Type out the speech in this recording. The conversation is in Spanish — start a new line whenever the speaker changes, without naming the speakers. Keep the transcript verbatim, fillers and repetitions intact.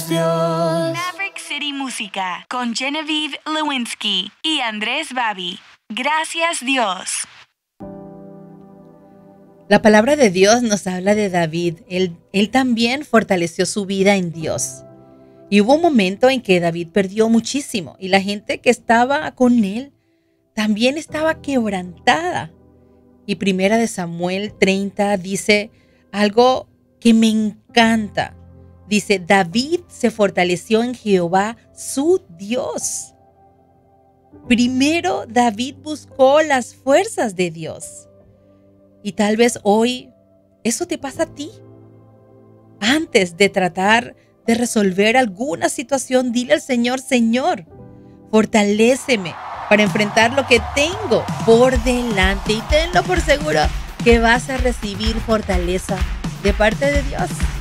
Dios.
Maverick City Música con Genevieve Lewinsky y Andrés Babi. Gracias Dios.
La palabra de Dios nos habla de David. Él, él también fortaleció su vida en Dios. Y hubo un momento en que David perdió muchísimo y la gente que estaba con él también estaba quebrantada. Y Primera de Samuel treinta dice algo que me encanta. Dice, David se fortaleció en Jehová, su Dios. Primero David buscó las fuerzas de Dios. Y tal vez hoy eso te pasa a ti. Antes de tratar de resolver alguna situación, dile al Señor, Señor, fortaléceme para enfrentar lo que tengo por delante. Y tenlo por seguro que vas a recibir fortaleza de parte de Dios.